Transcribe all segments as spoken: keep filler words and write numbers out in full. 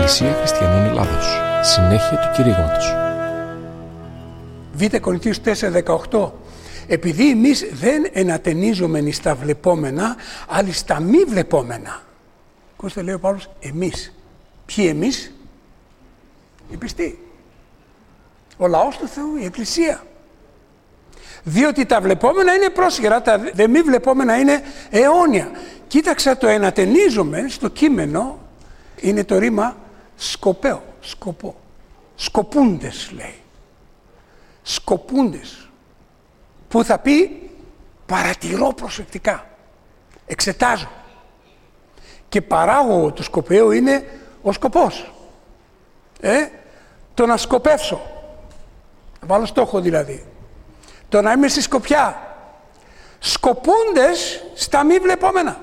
Εκκλησία Χριστιανών Ελλάδος. Συνέχεια του κηρύγματος. Β' Κορινθίους τέσσερα δεκαοκτώ. Επειδή εμείς δεν ενατενίζομεν στα βλεπόμενα, αλλά στα μη βλεπόμενα. Ακούστε, λέει ο Παύλος, εμείς. Ποιοι εμείς? Οι πιστοί. Ο λαός του Θεού, η Εκκλησία. Διότι τα βλεπόμενα είναι πρόσχερα, τα δε μη βλεπόμενα είναι αιώνια. Κοίταξα το ενατενίζομεν στο κείμενο, είναι το ρήμα σκοπέο, σκοπό. Σκοπούντες λέει. Σκοπούντες. Που θα πει παρατηρώ προσεκτικά. Εξετάζω. Και παράγωγο του σκοπέου είναι ο σκοπός. Ε, το να σκοπεύσω. Να βάλω στόχο δηλαδή. Το να είμαι στη σκοπιά. Σκοπούντες στα μη βλεπόμενα.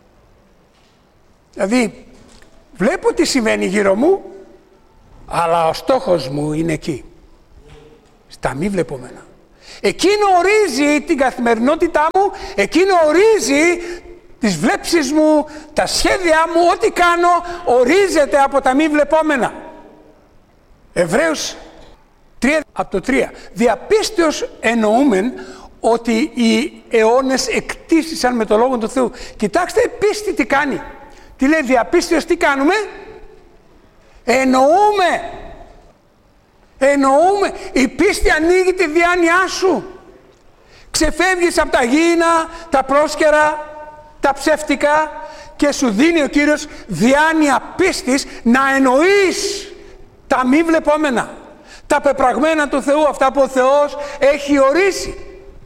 Δηλαδή, βλέπω τι συμβαίνει γύρω μου, αλλά ο στόχος μου είναι εκεί. Στα μη βλεπόμενα. Εκείνο ορίζει την καθημερινότητά μου, εκείνο ορίζει τις βλέψεις μου, τα σχέδιά μου, ό,τι κάνω ορίζεται από τα μη βλεπόμενα. Εβραίους τρία από το τρία. Διαπίστεως εννοούμεν ότι οι αιώνες εκτίσησαν με το Λόγο του Θεού. Κοιτάξτε πίστη τι κάνει. Τι λέει διαπίστεως, τι κάνουμε? Εννοούμε. Εννοούμε. Η πίστη ανοίγει τη διάνοιά σου. Ξεφεύγεις από τα γήινα, τα πρόσκαιρα, τα ψεύτικα και σου δίνει ο Κύριος διάνοια πίστης να εννοείς τα μη βλεπόμενα. Τα πεπραγμένα του Θεού, αυτά που ο Θεός έχει ορίσει.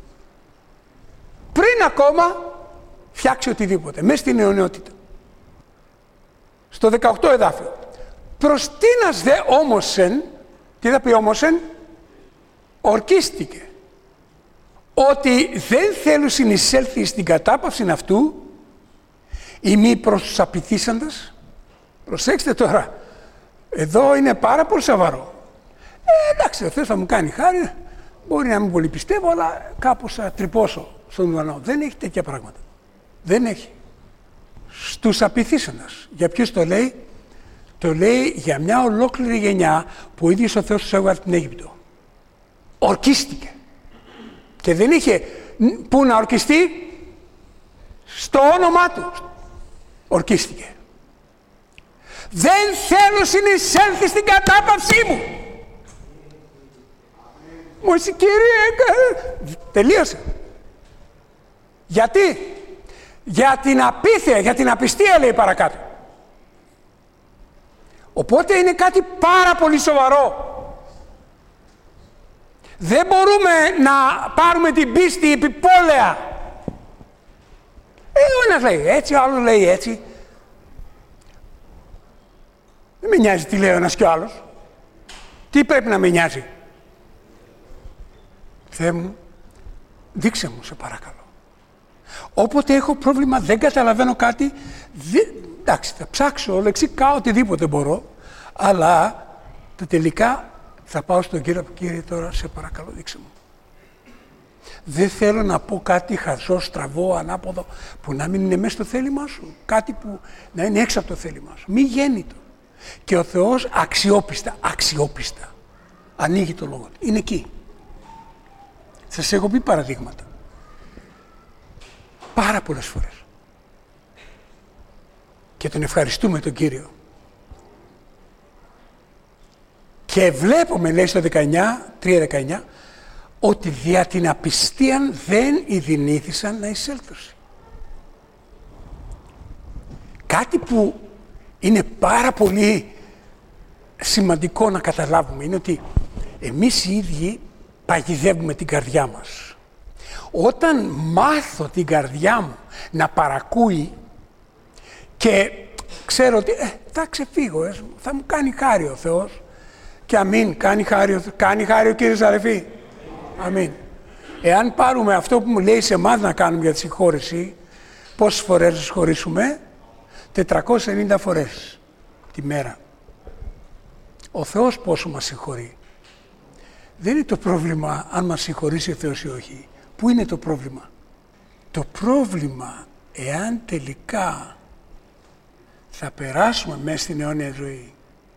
Πριν ακόμα φτιάξει οτιδήποτε, μέσα στην αιωνιότητα. Στο δεκαοκτώ εδάφιο. Προς τίνας δε όμωσεν, τι θα πει όμωσεν? Ορκίστηκε. Ότι δεν θέλουν συνεισέλθει στην κατάπαυση αυτού ή μη προς τους απειθήσαντες. Προσέξτε τώρα, εδώ είναι πάρα πολύ σοβαρό. Ε, εντάξει, ο Θεός θα μου κάνει χάρη, μπορεί να μην πολύ πιστεύω, αλλά κάπως θα τρυπώσω στον ουρανό. Δεν έχει τέτοια πράγματα. Δεν έχει. Στους απειθήσαντες. Για ποιους το λέει? Το λέει για μια ολόκληρη γενιά που ο ίδιος ο Θεός τους έβγαλε την Αίγυπτο. Ορκίστηκε. Και δεν είχε που να ορκιστεί, στο όνομά του ορκίστηκε. Δεν θέλω συνεισέλθει στην κατάπαυσή μου. Μου εσύ Κύριε, τελείωσε. Γιατί? Για την απίθεια, για την απιστία λέει παρακάτω. Οπότε είναι κάτι πάρα πολύ σοβαρό. Δεν μπορούμε να πάρουμε την πίστη επιπόλαια. Ε, ο ένας λέει έτσι, ο άλλος λέει έτσι. Δεν με νοιάζει τι λέει ο ένας και ο άλλος. Τι πρέπει να με νοιάζει? Θεέ μου, δείξε μου σε παρακαλώ. Όποτε έχω πρόβλημα, δεν καταλαβαίνω κάτι, δε, εντάξει, θα ψάξω λεξικά οτιδήποτε μπορώ, αλλά το τελικά θα πάω στον Κύριο, Κύριε τώρα σε παρακαλώ δείξε μου. Δεν θέλω να πω κάτι χαζό, στραβό, ανάποδο, που να μην είναι μέσα στο θέλημά σου. Κάτι που να είναι έξω από το θέλημά σου. Μη γέννητο. Και ο Θεός αξιόπιστα, αξιόπιστα ανοίγει το λόγο του. Είναι εκεί. Σας έχω πει παραδείγματα. Πάρα πολλές φορές. Και τον ευχαριστούμε τον Κύριο. Και βλέπουμε, λέει στο δεκαεννιά, τρία δεκαεννιά, ότι δια την απιστίαν δεν ειδηνήθησαν να εισέλθωσι. Κάτι που είναι πάρα πολύ σημαντικό να καταλάβουμε είναι ότι εμείς οι ίδιοι παγιδεύουμε την καρδιά μας. Όταν μάθω την καρδιά μου να παρακούει και ξέρω ότι ε, θα ξεφύγω, ε, θα μου κάνει χάρη ο Θεός και αμήν, κάνει χάρη, κάνει χάρη ο Κύριος αδερφοί. Αμήν. Εάν πάρουμε αυτό που μου λέει σε εμάς να κάνουμε για τη συγχώρεση, πόσες φορές να συγχωρήσουμε? τετρακόσιες ενενήντα φορές τη μέρα. Ο Θεός πόσο μας συγχωρεί? Δεν είναι το πρόβλημα αν μας συγχωρήσει ο Θεός ή όχι. Πού είναι το πρόβλημα? Το πρόβλημα, εάν τελικά θα περάσουμε μέσα στην αιώνια ζωή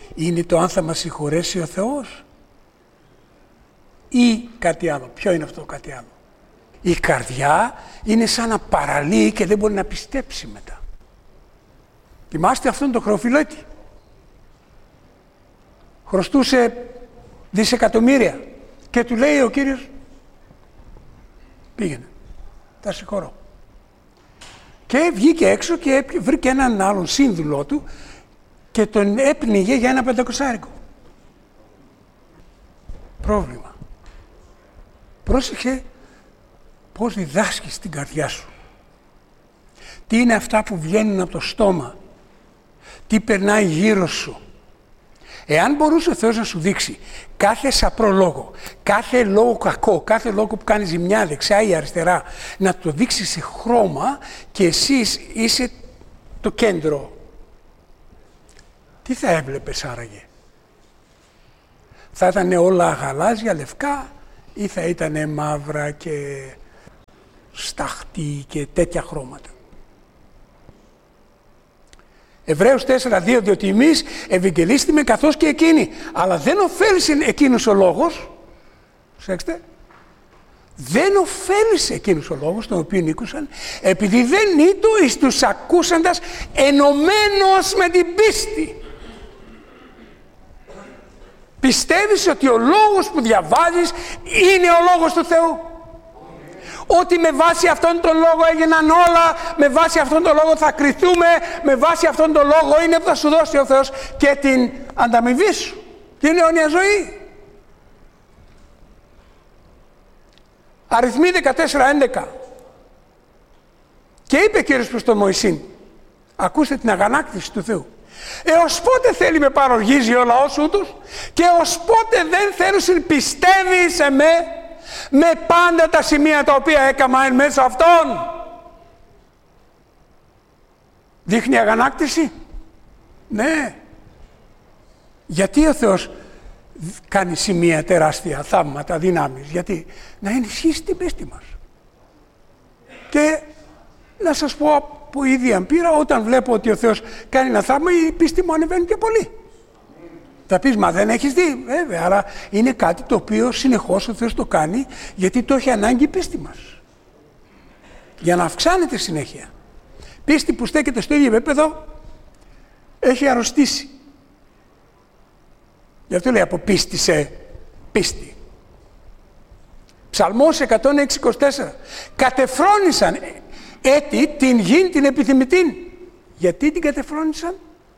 Είναι το αν θα μας συγχωρέσει ο Θεός ή κάτι άλλο. Ποιο είναι αυτό κάτι άλλο? Η καρδιά είναι σαν να παραλύει και δεν μπορεί να πιστέψει μετά. Θυμάστε αυτόν τον χρεοφυλέτη. Χρωστούσε δισεκατομμύρια και του λέει ο Κύριος, πήγαινε, τα συγχωρώ. Και βγήκε έξω και βρήκε έναν άλλον σύνδουλό του και τον έπνιγε για ένα πεντακοσάρικο. Πρόβλημα. Πρόσεχε πώς διδάσκεις την καρδιά σου. Τι είναι αυτά που βγαίνουν από το στόμα. Τι περνάει γύρω σου. Εάν μπορούσε ο Θεός να σου δείξει κάθε σαπρό λόγο, κάθε λόγο κακό, κάθε λόγο που κάνει ζημιά δεξιά ή αριστερά, να το δείξει σε χρώμα και εσείς είσαι το κέντρο, τι θα έβλεπες άραγε? Θα ήταν όλα γαλάζια, λευκά ή θα ήταν μαύρα και σταχτή και τέτοια χρώματα? Εβραίους τέσσερα δύο, διότι εμείς ευαγγελίστημε καθώς και εκείνοι. Αλλά δεν ωφέλησε εκείνος ο λόγος, προσέξτε, δεν ωφέλησε εκείνος ο λόγος τον οποίο ήκουσαν, επειδή δεν ήτο εις τους ακούσαντας ενωμένος με την πίστη. Πιστεύεις ότι ο λόγος που διαβάζεις είναι ο λόγος του Θεού? Ότι με βάση αυτόν τον λόγο έγιναν όλα, με βάση αυτόν τον λόγο θα κριθούμε, με βάση αυτόν τον λόγο είναι που θα σου δώσει ο Θεός και την ανταμοιβή σου, την αιώνια ζωή. Αριθμοί δεκατέσσερα έντεκα. Και είπε Κύριος προς τον Μωυσήν, ακούστε την αγανάκτηση του Θεού. Έως πότε θέλει με παροργίζει ο λαός σου τους και ως πότε δεν θέλουν πιστεύει σε με με πάντα τα σημεία τα οποία έκαμα εν μέσω αυτών? Δείχνει αγανάκτηση. Ναι. Γιατί ο Θεός κάνει σημεία τεράστια, θαύματα, δυνάμεις? Γιατί να ενισχύσει την πίστη μας. Και να σας πω από ίδια πείρα, όταν βλέπω ότι ο Θεός κάνει ένα θαύμα, η πίστη μου ανεβαίνει και πολύ. Θα πεις, μα δεν έχεις δει? Βέβαια, αλλά είναι κάτι το οποίο συνεχώς ο Θεός το κάνει, γιατί το έχει ανάγκη η πίστη μας. Για να αυξάνεται συνέχεια. Πίστη που στέκεται στο ίδιο επίπεδο έχει αρρωστήσει. Γι' αυτό λέει από πίστη σε πίστη. Ψαλμός εκατόν έξι είκοσι τέσσερα. Κατεφρόνησαν έτη την γην την επιθυμητήν. Γιατί την κατεφρόνησαν?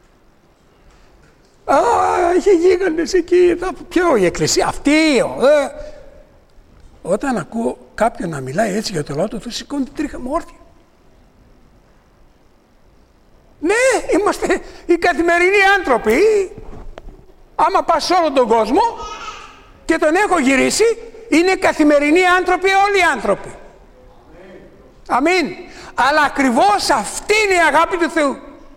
Α, είχε γίγαντες εκεί, ποιο, η εκκλησία αυτή, ε. Όταν ακούω κάποιον να μιλάει έτσι για το λαό του, θα σηκώνει την τρίχα μου όρθια. Ναι, είμαστε οι καθημερινοί άνθρωποι. Άμα πας σε όλο τον κόσμο και τον έχω γυρίσει, είναι καθημερινοί άνθρωποι όλοι οι άνθρωποι. Αμήν. Αλλά ακριβώς αυτή είναι η αγάπη του Θεού.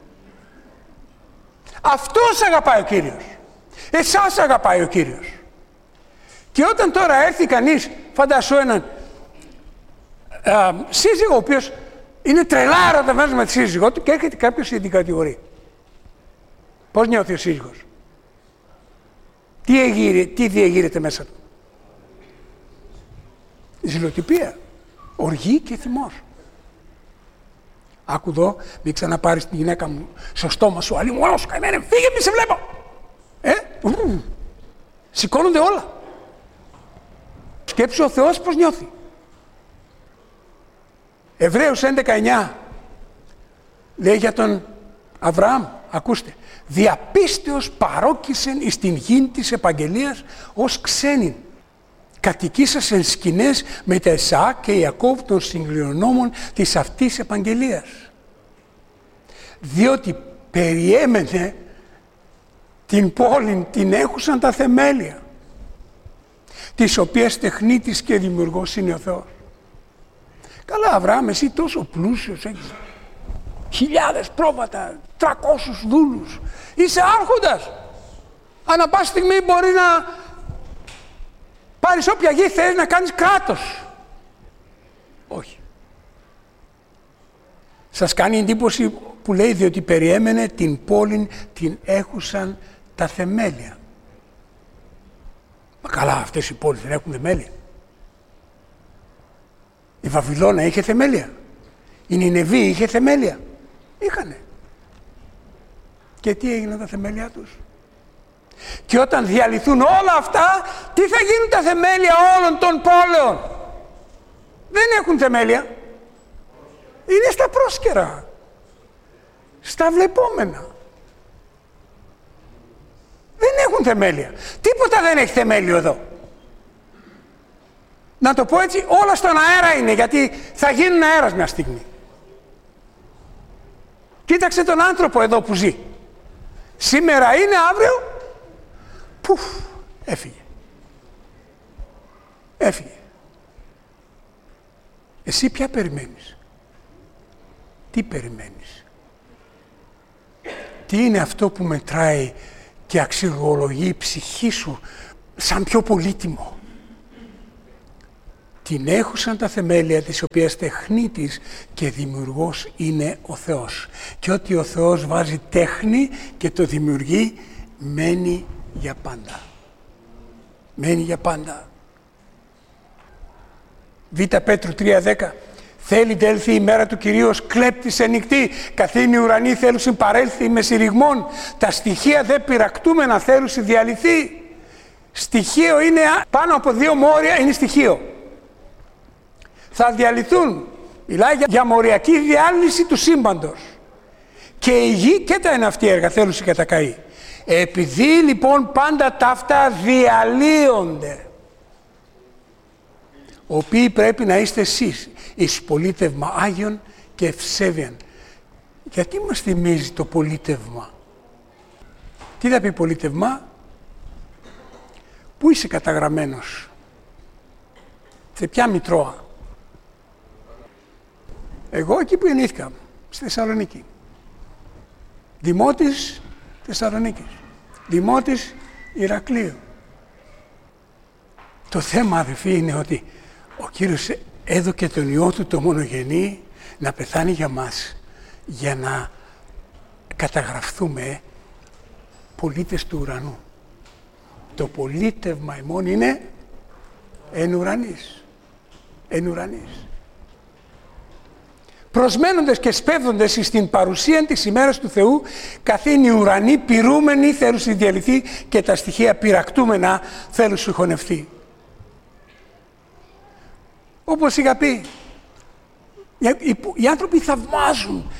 Αυτός αγαπάει ο Κύριος. Εσάς αγαπάει ο Κύριος. Και όταν τώρα έρθει κανείς, φαντάσου έναν α, σύζυγο ο οποίος είναι τρελά ερωτευμένος με τη σύζυγό του και έρχεται κάποιος και την κατηγορεί. Πώς νιώθει ο σύζυγος? Τι, εγείρε, τι διεγείρεται μέσα του? Ζηλοτυπία, οργή και θυμός. Άκου εδώ, μην ξαναπάρεις τη γυναίκα μου στο στόμα σου, αλλή μου, όλα σου καημένε, φύγε, μη σε βλέπω. Ε, ου, σηκώνονται όλα. Σκέψου ο Θεός πώς νιώθει. Εβραίους έντεκα εννιά λέει για τον Αβραάμ, ακούστε, διαπίστεως παρόκησεν εις την γην της επαγγελίας ως ξένην. Κατοικήσασεν σκηνές με τα Εσαάκ και Ιακώβ των συγκληρονόμων της αυτής επαγγελίας. Διότι περιέμενε την πόλη, την έχουσαν τα θεμέλια, της οποίας τεχνίτης και δημιουργός είναι ο Θεός. Καλά, Αβραάμ, εσύ τόσο πλούσιος, έχεις χιλιάδες πρόβατα, τρακόσιους δούλους, είσαι άρχοντας. Ανά πάση στιγμή μπορεί να πάρεις όποια γη θες, να κάνεις κράτος. Όχι. Σας κάνει εντύπωση που λέει, διότι περιέμενε την πόλη την έχουσαν τα θεμέλια. Μα καλά, αυτές οι πόλεις δεν έχουν θεμέλια. Η Βαβυλώνα είχε θεμέλια. Η Νινεβή είχε θεμέλια. Είχανε. Και τι έγιναν τα θεμέλια τους? Και όταν διαλυθούν όλα αυτά, τι θα γίνουν τα θεμέλια όλων των πόλεων? Δεν έχουν θεμέλια. Είναι στα πρόσκαιρα. Στα βλεπόμενα. Δεν έχουν θεμέλια. Τίποτα δεν έχει θεμέλιο εδώ. Να το πω έτσι, όλα στον αέρα είναι, γιατί θα γίνουν αέρας μια στιγμή. Κοίταξε τον άνθρωπο εδώ που ζει. Σήμερα είναι, αύριο, πουφ, έφυγε. Έφυγε. Εσύ ποια περιμένεις? Τι περιμένεις? Τι είναι αυτό που μετράει και αξιολογεί η ψυχή σου σαν πιο πολύτιμο? Την έχουσαν τα θεμέλια, της οποίας τεχνίτης και δημιουργός είναι ο Θεός. Και ότι ο Θεός βάζει τέχνη και το δημιουργεί, μένει για πάντα. Μένει για πάντα. Β. Πέτρου τρία δέκα. Θέλει τέλθει η μέρα του Κυρίου ως κλέπτης σε νυχτή, καθήν οι ουρανοί θέλουσιν παρέλθει με συρριγμών, τα στοιχεία δε πειρακτούμενα θέλουσιν διαλυθεί. Στοιχείο είναι πάνω από δύο μόρια, είναι στοιχείο. Θα διαλυθούν. Μιλάει για, για μοριακή διάλυση του σύμπαντος. Και η γη και τα εναυτή έργα θέλουσιν κατακαεί. Επειδή λοιπόν πάντα τα αυτά διαλύονται, οποίοι πρέπει να είστε εσείς, εις πολίτευμα Άγιον και ευσέβιαν. Γιατί μας θυμίζει το πολίτευμα? Τι θα πει πολίτευμα? Πού είσαι καταγραμμένος? Σε ποια μητρώα? Εγώ εκεί που γεννήθηκα, στη Θεσσαλονίκη. Δημότης Θεσσαλονίκης. Δημότης Ηρακλείου. Το θέμα, αδελφοί, είναι ότι ο Κύριος έδωκε τον Υιό Του το μονογενή να πεθάνει για μας, για να καταγραφθούμε πολίτες του ουρανού. Το πολίτευμα ημών είναι εν ουρανής. Εν ουρανής. Προσμένοντες και σπέβδοντες εις την παρουσία της ημέρας του Θεού, καθήν οι ουρανοί πυρούμενοι θέλουσιν διαλυθεί και τα στοιχεία πυρακτούμενα θέλουσιν χωνευτεί. Όπως είχα πει, οι, οι άνθρωποι θαυμάζουν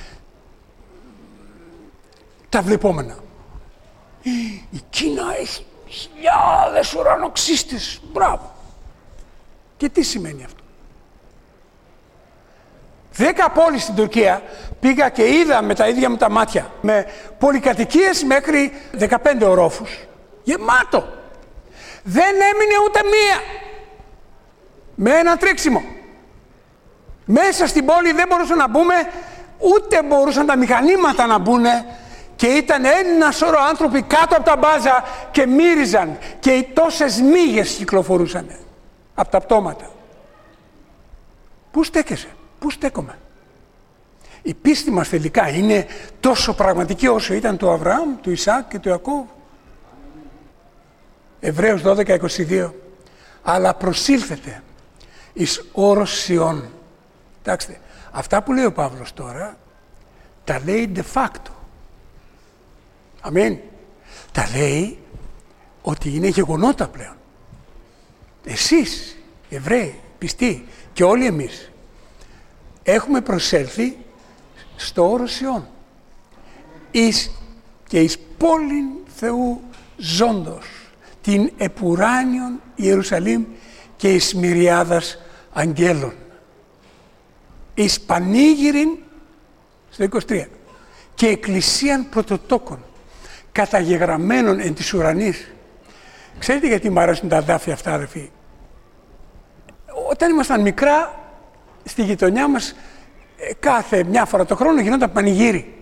τα βλεπόμενα. Η Κίνα έχει χιλιάδες ουρανοξύστες. Μπράβο. Και τι σημαίνει αυτό? Δέκα πόλεις στην Τουρκία πήγα και είδα με τα ίδια μου τα μάτια, με πολυκατοικίες μέχρι δεκαπέντε ορόφους. Γεμάτο. Δεν έμεινε ούτε μία. Με ένα τρίξιμο. Μέσα στην πόλη δεν μπορούσαν να μπούμε, ούτε μπορούσαν τα μηχανήματα να μπουν, και ήταν ένα σώρο άνθρωποι κάτω από τα μπάζα και μύριζαν, και οι τόσες μύγες κυκλοφορούσαν από τα πτώματα. Πού στέκεσαι? Πού στέκομαι? Η πίστη μας τελικά είναι τόσο πραγματική όσο ήταν του Αβραάμ, του Ισαάκ και του Ιακώβ. Εβραίους δώδεκα είκοσι δύο. Αλλά προσήλθετε εις όρος Σιών. Κοιτάξτε, αυτά που λέει ο Παύλος τώρα, τα λέει de facto. Αμήν. Τα λέει ότι είναι γεγονότα πλέον. Εσείς, Εβραίοι, πιστοί, και όλοι εμείς, έχουμε προσέλθει στο όρος Σιών. Εις και εις πόλην Θεού ζώντος, την επουράνιον Ιερουσαλήμ και εις μυριάδας αγγέλων. Εις πανήγυριν, στο είκοσι τρία, και εκκλησίαν πρωτοτόκων, καταγεγραμμένων εν της ουρανής. Ξέρετε γιατί μου αρέσουν τα δάφια αυτά, αδελφοί? Όταν ήμασταν μικρά, στη γειτονιά μας, κάθε μια φορά το χρόνο γινόταν πανηγύρι.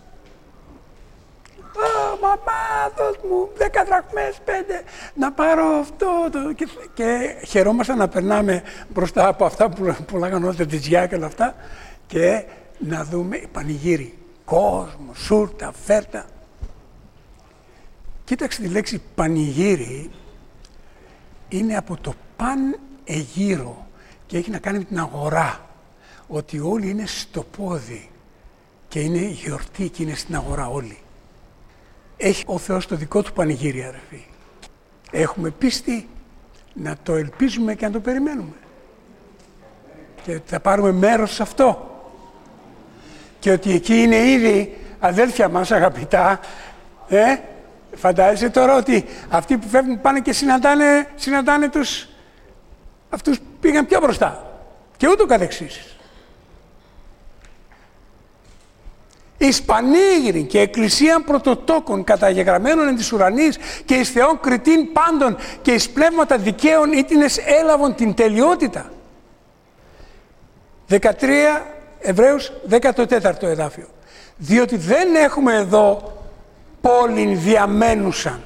«Α, μαμά, δώσ' μου δέκα δραχμές, πέντε, να πάρω αυτό». Το... Και, και χαιρόμασταν να περνάμε μπροστά από αυτά που πουλάγαν όλα τα τυζιά και όλα αυτά, και να δούμε πανηγύρι. Κόσμο, σούρτα, φέρτα. Κοίταξε τη λέξη πανηγύρι, είναι από το παν εγείρο και έχει να κάνει με την αγορά. Ότι όλοι είναι στο πόδι και είναι γιορτή και είναι στην αγορά όλοι. Έχει ο Θεός το δικό του πανηγύρι, αδερφοί. Έχουμε πίστη να το ελπίζουμε και να το περιμένουμε. Και θα πάρουμε μέρος σε αυτό. Και ότι εκεί είναι ήδη αδέλφια μας αγαπητά, ε, φαντάζεσαι τώρα ότι αυτοί που φεύγουν πάνε και συναντάνε, συναντάνε τους, αυτούς που πήγαν πιο μπροστά και ούτω καθεξής. Εις πανήγυρη και εκκλησίαν πρωτοτόκων καταγεγραμμένων εν της ουρανής και εις Θεόν κριτήν πάντων και εις πνεύματα δικαίων ήτινες έλαβον την τελειότητα. δεκατρία Εβραίους δέκατο τέταρτο εδάφιο. Διότι δεν έχουμε εδώ πόλην διαμένουσαν.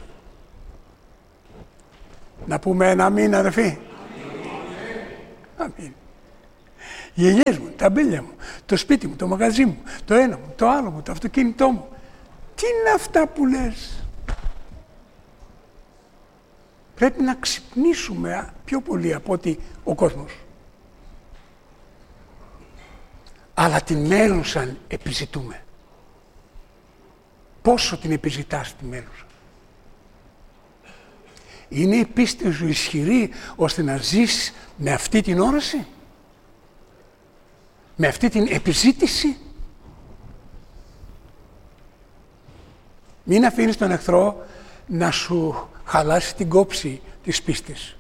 Να πούμε ένα αμήν, αδερφοί. Αμήν. Οι ελιές μου, τα μπέλια μου, το σπίτι μου, το μαγαζί μου, το ένα μου, το άλλο μου, το αυτοκίνητό μου. Τι είναι αυτά που λες? Πρέπει να ξυπνήσουμε πιο πολύ από ότι ο κόσμος. Αλλά την μέλουσαν επιζητούμε. Πόσο την επιζητάς τη μέλουσα? Είναι η πίστη σου ισχυρή ώστε να ζεις με αυτή την όραση? Με αυτή την επιζήτηση? Μην αφήνεις τον εχθρό να σου χαλάσει την κόψη της πίστης.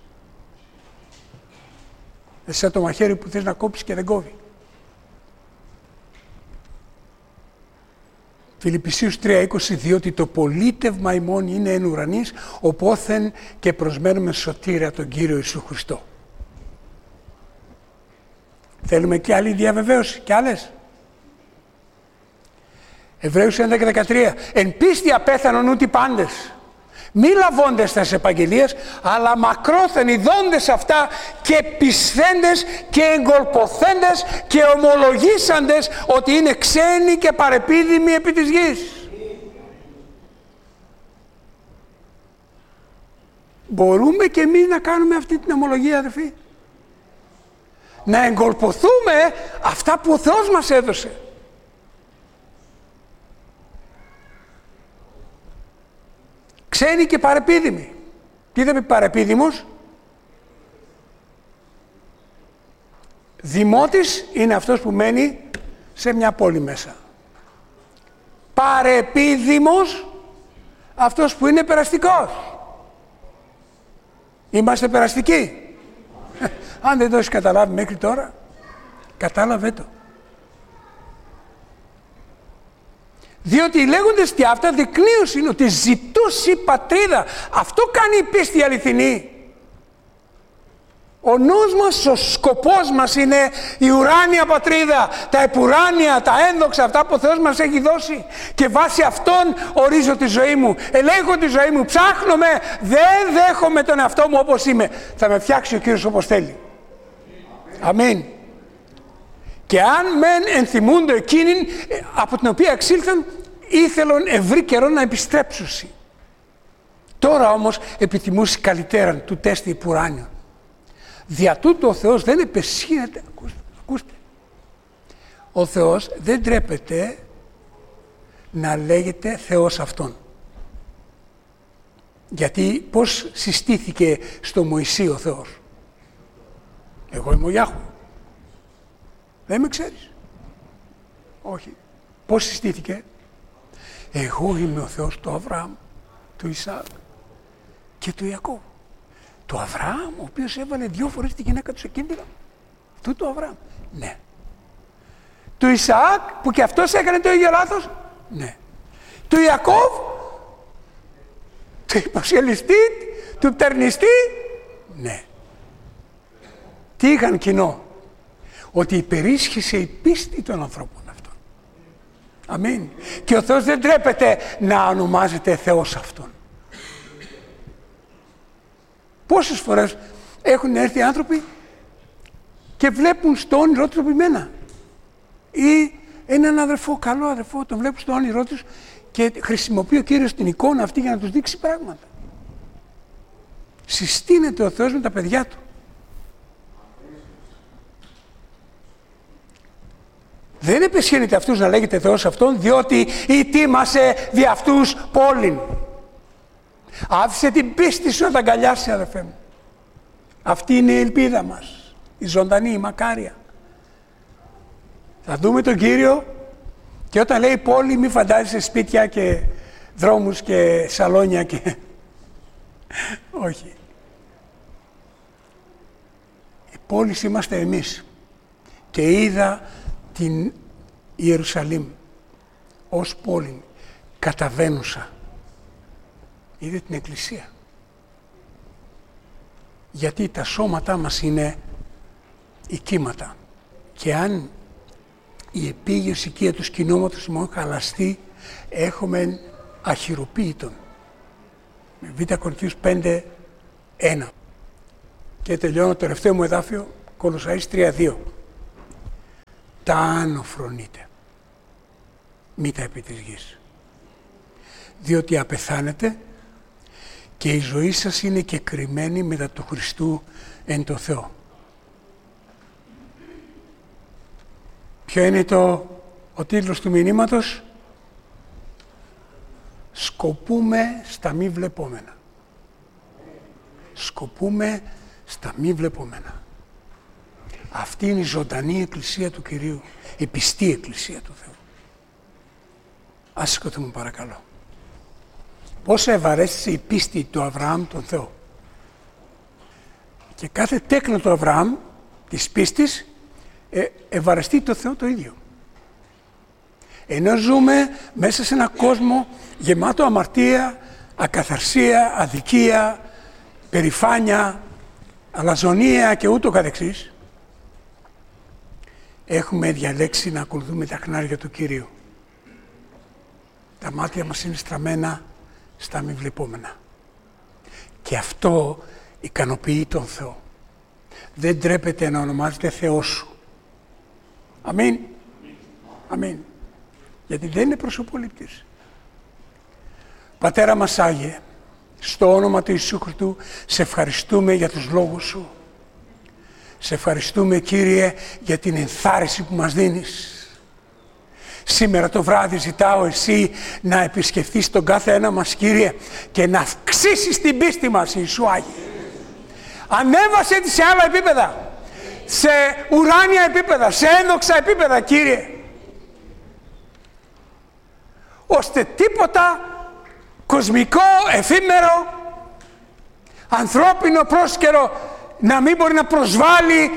Εσύ σαν το μαχαίρι που θες να κόψεις και δεν κόβει. Φιλιππισίους τρία είκοσι, διότι το πολίτευμα ημών είναι εν ουρανής, οπόθεν και προσμένουμε σωτήρα τον Κύριο Ιησού Χριστό. Θέλουμε και άλλη διαβεβαίωση, και άλλες. Εβραίους έντεκα δεκατρία. Εν πίστη απέθανον ούτι πάντες, μη λαβώντες τας επαγγελίες, αλλά μακρόθεν ειδώντες αυτά και πισθέντες και εγκολποθέντες και ομολογήσαντες ότι είναι ξένοι και παρεπίδημοι επί της γης. Μπορούμε και εμείς να κάνουμε αυτή την ομολογία, αδελφοί? Να εγκολποθούμε αυτά που ο Θεός μας έδωσε. Ξένοι και παρεπίδημοι. Τι θα πει παρεπίδημος? Δημότης είναι αυτός που μένει σε μια πόλη μέσα. Παρεπίδημος αυτός που είναι περαστικός. Είμαστε περαστικοί. Αν δεν το έχεις καταλάβει μέχρι τώρα, κατάλαβε το. Διότι οι λέγοντες τι αυτά δεικνύουν είναι ότι ζητούσε η πατρίδα. Αυτό κάνει η πίστη αληθινή. Ο νους μας, ο σκοπός μας είναι η ουράνια πατρίδα, τα επουράνια, τα ένδοξα, αυτά που ο Θεός μας έχει δώσει. Και βάσει αυτών ορίζω τη ζωή μου, ελέγχω τη ζωή μου, ψάχνομαι, δεν δέχομαι τον εαυτό μου όπως είμαι. Θα με φτιάξει ο Κύριος όπως θέλει. Αμήν. Και αν μεν ενθυμούνται εκείνην από την οποία εξήλθαν, ήθελον ευρύ καιρό να επιστρέψουσι. Τώρα όμως επιθυμούσι καλυτέραν του τέστη υπουράνιον. Δια τούτου ο Θεός δεν επεσχύνεται. Ακούστε, ακούστε. Ο Θεός δεν τρέπεται να λέγεται Θεός Αυτόν. Γιατί πώς συστήθηκε στο Μωυσή ο Θεός? Εγώ είμαι ο Γιάχου. Δεν με ξέρεις? Όχι. Πώς συστήθηκε? Εγώ είμαι ο Θεός του Αβραάμ, του Ισαάκ και του Ιακώβ. Του Αβραάμ, ο οποίος έβαλε δυο φορές τη γυναίκα του σε κίνδυνο. Του του Αβραάμ. Ναι. Του Ισαάκ, που και αυτός έκανε το ίδιο λάθος. Ναι. Του Ιακώβ, του υποσχελιστή, του πτερνιστή. Ναι. Τι είχαν κοινό? Ότι υπερίσχυσε η πίστη των ανθρώπων αυτών. Αμήν. Και ο Θεός δεν τρέπεται να ονομάζεται Θεός Αυτόν. Πόσες φορές έχουν έρθει άνθρωποι και βλέπουν στο όνειρό τους εμένα ή έναν αδερφό, καλό αδερφό, τον βλέπουν στο όνειρό τους και χρησιμοποιεί ο Κύριος την εικόνα αυτή για να τους δείξει πράγματα. Συστήνεται ο Θεός με τα παιδιά Του. Δεν επεσχύνεται αυτούς να λέγεται Θεός αυτόν, διότι ητήμασε δι' αυτούς πόλην. Άφησε την πίστη σου να τα αγκαλιάσει, αδερφέ μου. Αυτή είναι η ελπίδα μας, η ζωντανή, η μακάρια. Θα δούμε τον Κύριο και όταν λέει πόλη, μη φαντάζεσαι σπίτια και δρόμους και σαλόνια και... Όχι. Η πόλη είμαστε εμείς. Και είδα την Ιερουσαλήμ ως πόλη καταβαίνουσα. Είδε την Εκκλησία. Γιατί τα σώματά μας είναι οικίματα. Και αν η επίγειος οικία του σκηνώματος ημών χαλαστεί, έχουμε αχυροποίητον. Με Β' Κορινθίους πέντε ένα. Και τελειώνω το τελευταίο μου εδάφιο, Κολοσσαείς τρία δύο. Τα άνω φρονείτε, μη τα επί της γης. Διότι απεθάνετε και η ζωή σας είναι κεκρυμμένη μετά του Χριστού εν το Θεό. Ποιο είναι το, ο τίτλος του μηνύματος? Σκοπούμε στα μη βλεπόμενα. Σκοπούμε στα μη βλεπόμενα. Αυτή είναι η ζωντανή Εκκλησία του Κυρίου, η πιστή Εκκλησία του Θεού. Ας σηκωθούμε παρακαλώ. Πόσο ευαρέστησε η πίστη του Αβραάμ τον Θεό. Και κάθε τέκνο του Αβραάμ, της πίστης, ε, ευαρεστεί το Θεό το ίδιο. Ενώ ζούμε μέσα σε ένα κόσμο γεμάτο αμαρτία, ακαθαρσία, αδικία, περηφάνεια, αλαζονία και ούτω καθεξής, έχουμε διαλέξει να ακολουθούμε τα χνάρια του Κυρίου. Τα μάτια μας είναι στραμμένα στα μη βλεπόμενα. Και αυτό ικανοποιεί τον Θεό. Δεν τρέπεται να ονομάζεται Θεός σου. Αμήν. Αμήν. Γιατί δεν είναι προσωπολήπτης. Πατέρα μας Άγιε, στο όνομα του Ιησού Χριστού, σε ευχαριστούμε για τους λόγους σου. Σε ευχαριστούμε, Κύριε, για την ενθάρρυνση που μας δίνεις. Σήμερα το βράδυ ζητάω εσύ να επισκεφθείς τον κάθε ένα μας, Κύριε, και να αυξήσεις την πίστη μας, Ιησού Άγιε. Ανέβασε τη σε άλλα επίπεδα, σε ουράνια επίπεδα, σε ένδοξα επίπεδα, Κύριε. Ώστε τίποτα κοσμικό, εφήμερο, ανθρώπινο, πρόσκαιρο να μην μπορεί να προσβάλλει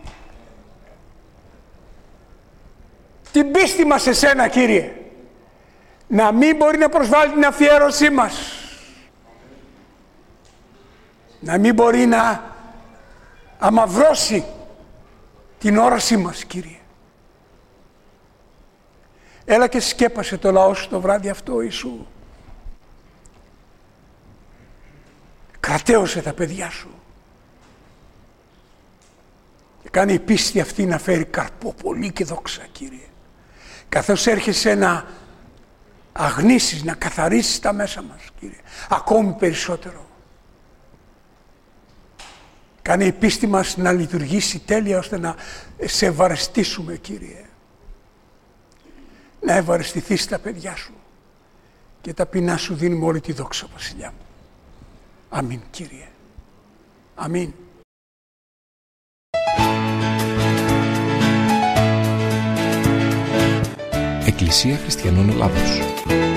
την πίστη μας σε σένα, Κύριε. Να μην μπορεί να προσβάλλει την αφιέρωσή μας. Να μην μπορεί να αμαυρώσει την όρασή μας, Κύριε. Έλα και σκέπασε το λαό σου το βράδυ αυτό, Ιησού. Κρατέωσε τα παιδιά σου. Και κάνει η πίστη αυτή να φέρει καρπό πολύ και δόξα, Κύριε. Καθώς έρχεσαι να αγνίσεις, να καθαρίσεις τα μέσα μας, Κύριε. Ακόμη περισσότερο. Κάνε η πίστη μας να λειτουργήσει τέλεια ώστε να σε ευαρεστήσουμε, Κύριε. Να ευαρεστηθείς τα παιδιά σου και ταπεινά σου δίνουμε όλη τη δόξα, Βασιλιά μου. Αμήν, Κύριε. Αμήν. Εκκλησία Χριστιανών Ελλάδος.